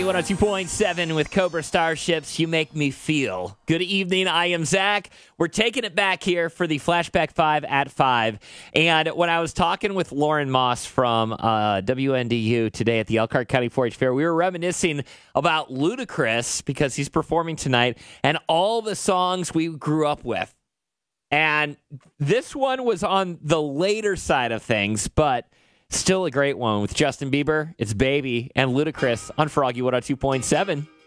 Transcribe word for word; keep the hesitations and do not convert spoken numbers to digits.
Froggy one oh two point seven with Cobra Starships. You make me feel. Good evening. I am Zach. We're taking it back here for the Flashback five at five. And when I was talking with Lauren Moss from uh, W N D U today at the Elkhart County four H Fair, we were reminiscing about Ludacris because he's performing tonight and all the songs we grew up with. And this one was on the later side of things, but still a great one with Justin Bieber, It's Baby, and Ludacris on Froggy one oh two point seven.